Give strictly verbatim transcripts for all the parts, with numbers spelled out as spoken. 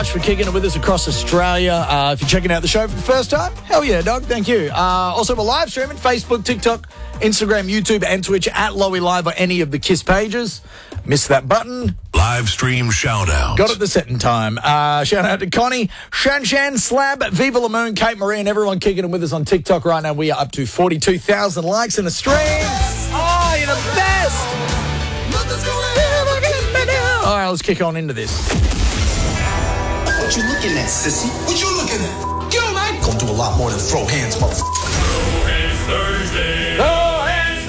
For kicking it with us across Australia. Uh, if you're checking out the show for the first time, hell yeah, dog. Thank you. Uh, also, we're live streaming Facebook, TikTok, Instagram, YouTube, and Twitch at Lowy Live or any of the KISS pages. Missed that button. Live stream shout out. Got it the setting time. Uh, shout out to Connie, Shan Shan, Slab, Viva La Moon, Kate Marie, and everyone kicking it with us on TikTok right now. We are up to forty-two thousand likes in the stream. Oh, you're the best. All right, let's kick on into this. What you looking at, sissy? What you looking at? You man, gonna do a lot more than throw hands, motherfucker. Throw hands Thursday. Throw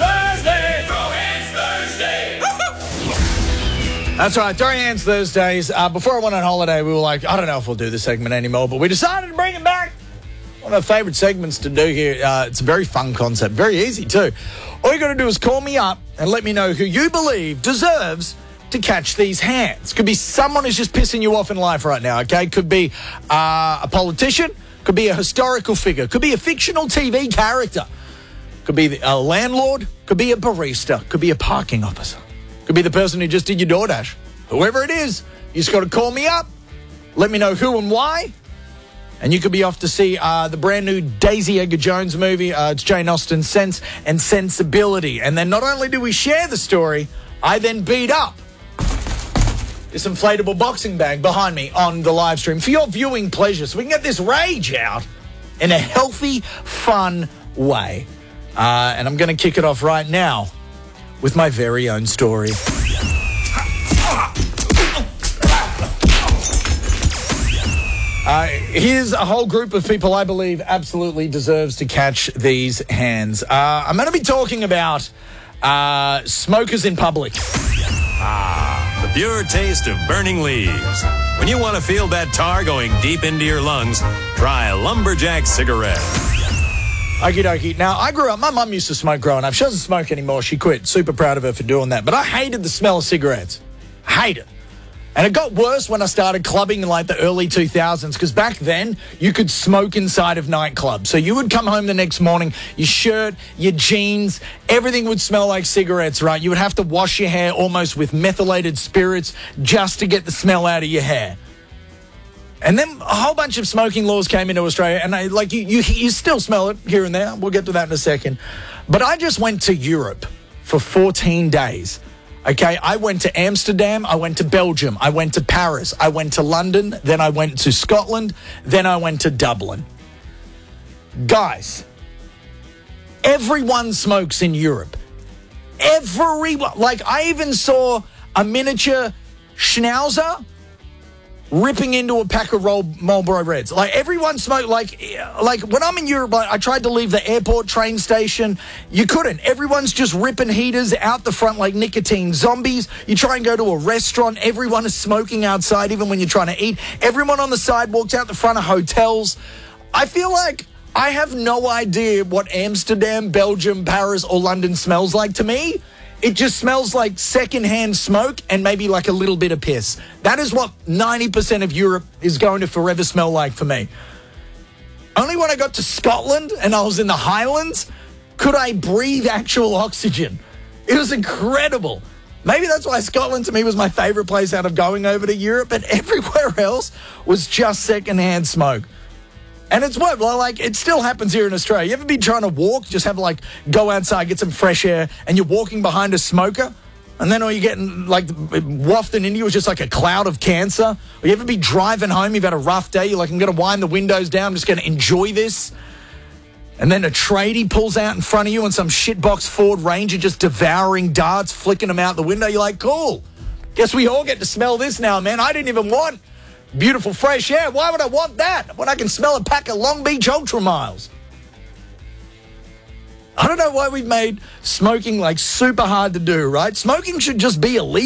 hands Thursday. Throw hands Thursday. That's right, Throw Hands Thursdays. Uh, before I went on holiday, we were like, I don't know if we'll do this segment anymore, but we decided to bring it back. One of our favourite segments to do here. Uh, it's a very fun concept, very easy too. All you got to do is call me up and let me know who you believe deserves to catch these hands. Could be someone who's just pissing you off in life right now, okay? Could be uh, a politician, could be a historical figure, could be a fictional T V character, could be a landlord, could be a barista, could be a parking officer, could be the person who just did your DoorDash. Whoever it is, you just got to call me up, let me know who and why, and you could be off to see uh, the brand new Daisy Edgar Jones movie. Uh, it's Jane Austen's Sense and Sensibility. And then not only do we share the story, I then beat up this inflatable boxing bag behind me on the live stream for your viewing pleasure, so we can get this rage out in a healthy, fun way. Uh, and I'm going to kick it off right now with my very own story. Uh, here's a whole group of people I believe absolutely deserves to catch these hands. Uh, I'm going to be talking about uh, smokers in public. Ah, the pure taste of burning leaves. When you want to feel that tar going deep into your lungs, try a Lumberjack cigarette. Okie dokie. Now, I grew up, my mum used to smoke growing up. She doesn't smoke anymore. She quit. Super proud of her for doing that. But I hated the smell of cigarettes. Hate it. And it got worse when I started clubbing in like the early two thousands, because back then you could smoke inside of nightclubs. So you would come home the next morning, your shirt, your jeans, everything would smell like cigarettes, right? You would have to wash your hair almost with methylated spirits just to get the smell out of your hair. And then a whole bunch of smoking laws came into Australia, and I, like you, you, you still smell it here and there. We'll get to that in a second. But I just went to Europe for fourteen days. Okay, I went to Amsterdam, I went to Belgium, I went to Paris, I went to London, then I went to Scotland, then I went to Dublin. Guys, everyone smokes in Europe. Everyone. Like, I even saw a miniature schnauzer ripping into a pack of roll Marlboro Reds. Like, everyone smoked. Like, like when I'm in Europe, like, I tried to leave the airport train station. You couldn't. Everyone's just ripping heaters out the front like nicotine zombies. You try and go to a restaurant, everyone is smoking outside, even when you're trying to eat. Everyone on the sidewalks out the front of hotels. I feel like I have no idea what Amsterdam, Belgium, Paris, or London smells like. To me, it just smells like secondhand smoke and maybe like a little bit of piss. That is what ninety percent of Europe is going to forever smell like for me. Only when I got to Scotland and I was in the Highlands could I breathe actual oxygen. It was incredible. Maybe that's why Scotland to me was my favourite place out of going over to Europe, but everywhere else was just secondhand smoke. And it's what, well, like, it still happens here in Australia. You ever been trying to walk, just have, like, go outside, get some fresh air, and you're walking behind a smoker, and then all you're getting, like, wafting into you is just, like, a cloud of cancer? Or you ever be driving home, you've had a rough day, you're like, I'm going to wind the windows down, I'm just going to enjoy this. And then a tradie pulls out in front of you and some shitbox Ford Ranger just devouring darts, flicking them out the window. You're like, cool. Guess we all get to smell this now, man. I didn't even want beautiful fresh air. Why would I want that when I can smell a pack of Long Beach Ultra Miles? I don't know why we've made smoking like super hard to do, right? Smoking should just be illegal.